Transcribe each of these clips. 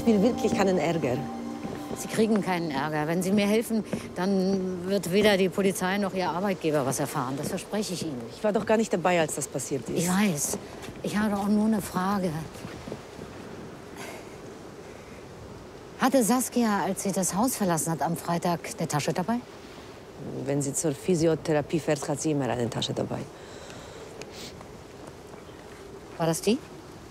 Ich will wirklich keinen Ärger. Sie kriegen keinen Ärger. Wenn Sie mir helfen, dann wird weder die Polizei noch Ihr Arbeitgeber was erfahren. Das verspreche ich Ihnen. Ich war doch gar nicht dabei, als das passiert ist. Ich weiß. Ich habe auch nur eine Frage. Hatte Saskia, als sie das Haus verlassen hat am Freitag, eine Tasche dabei? Wenn sie zur Physiotherapie fährt, hat sie immer eine Tasche dabei. War das die?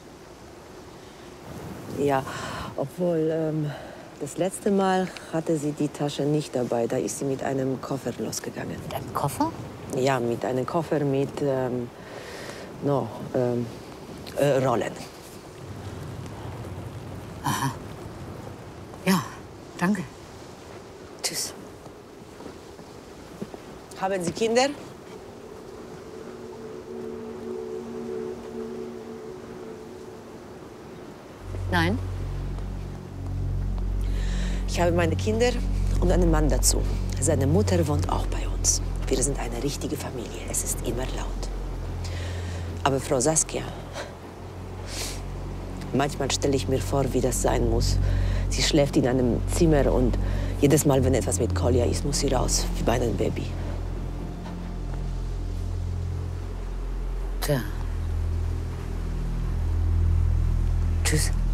Ja, obwohl das letzte Mal hatte sie die Tasche nicht dabei. Da ist sie mit einem Koffer losgegangen. Mit einem Koffer? Ja, mit einem Koffer mit Rollen. Aha. Ja, danke. Tschüss. Haben Sie Kinder? Nein? Ich habe meine Kinder und einen Mann dazu. Seine Mutter wohnt auch bei uns. Wir sind eine richtige Familie. Es ist immer laut. Aber Frau Saskia, manchmal stelle ich mir vor, wie das sein muss. Sie schläft in einem Zimmer und jedes Mal, wenn etwas mit Kolja ist, muss sie raus, wie bei einem Baby. Tja. Tschüss.